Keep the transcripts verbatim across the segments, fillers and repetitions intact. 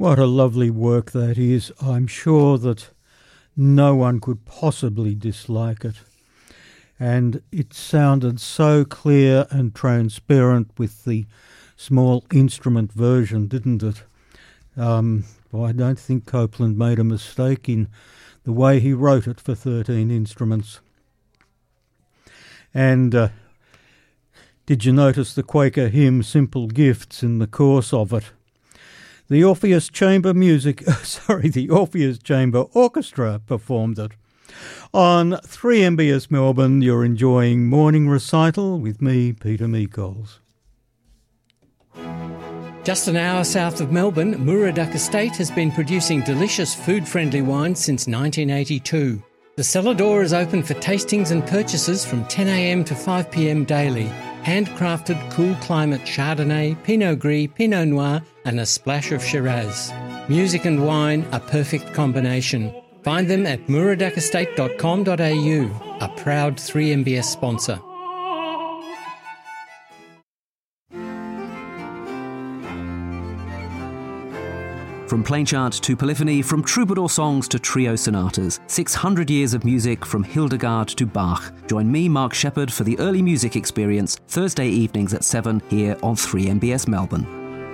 What a lovely work that is. I'm sure that no one could possibly dislike it. And it sounded so clear and transparent with the small instrument version, didn't it? Um, well, I don't think Copeland made a mistake in the way he wrote it for thirteen instruments. And uh, did you notice the Quaker hymn Simple Gifts in the course of it? The Orpheus Chamber Music, sorry, the Orpheus Chamber Orchestra performed it. On three M B S Melbourne, you're enjoying Morning Recital with me, Peter Meekols. Just an hour south of Melbourne, Muraduck Estate has been producing delicious food-friendly wines since nineteen eighty-two. The cellar door is open for tastings and purchases from ten a m to five p m daily. Handcrafted cool climate Chardonnay, Pinot Gris, Pinot Noir and a splash of Shiraz. Music and wine, a perfect combination. Find them at muraduck estate dot com dot a u, a proud three M B S sponsor. From plain chant to polyphony, from troubadour songs to trio sonatas, six hundred years of music from Hildegard to Bach. Join me, Mark Shepherd, for the early music experience, Thursday evenings at seven here on three M B S Melbourne.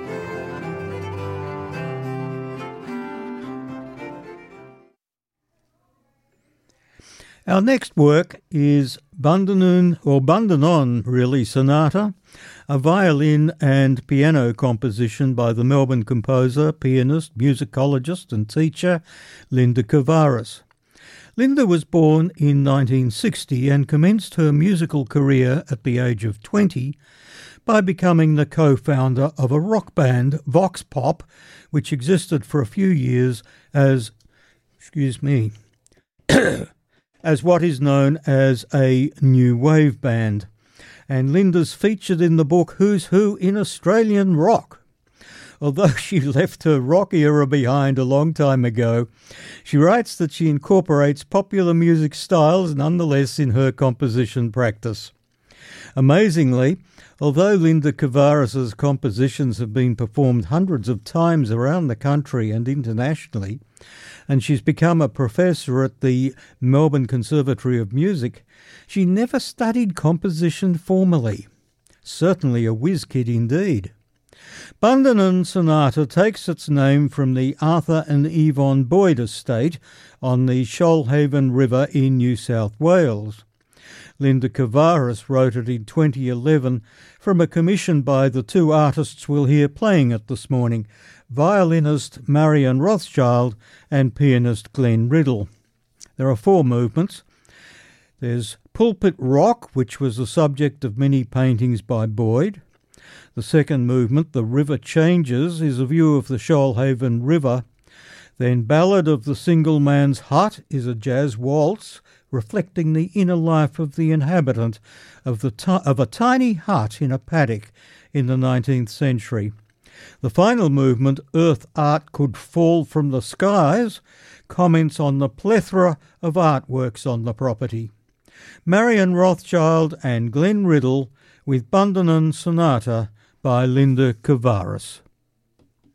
Our next work is Bundanun, or Bundanon really, Sonata, a violin and piano composition by the Melbourne composer, pianist, musicologist and teacher Linda Kavaris. Linda was born in nineteen sixty and commenced her musical career at the age of twenty by becoming the co-founder of a rock band, Vox Pop, which existed for a few years as, excuse me, as what is known as a new wave band. And Linda's featured in the book Who's Who in Australian Rock. Although she left her rock era behind a long time ago, she writes that she incorporates popular music styles nonetheless in her composition practice. Amazingly, although Linda Kavaris's compositions have been performed hundreds of times around the country and internationally, and she's become a professor at the Melbourne Conservatory of Music, she never studied composition formally. Certainly a whiz kid indeed. Bundanon Sonata takes its name from the Arthur and Yvonne Boyd estate on the Shoalhaven River in New South Wales. Linda Kavaris wrote it in twenty eleven from a commission by the two artists we'll hear playing it this morning, violinist Marion Rothschild and pianist Glenn Riddle. There are four movements. There's Pulpit Rock, which was the subject of many paintings by Boyd. The second movement, The River Changes, is a view of the Shoalhaven River. Then Ballad of the Single Man's Hut is a jazz waltz, reflecting the inner life of the inhabitant of, the t- of a tiny hut in a paddock in the nineteenth century. The final movement, Earth Art Could Fall from the Skies, comments on the plethora of artworks on the property. Marion Rothschild and Glenn Riddle with Bundanon Sonata by Linda Kavaris.